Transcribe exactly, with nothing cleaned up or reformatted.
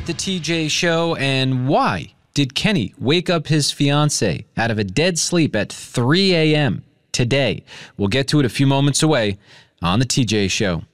The T J Show, and why did Kenny wake up his fiancée out of a dead sleep at three a.m. today? We'll get to it a few moments away on The T J Show.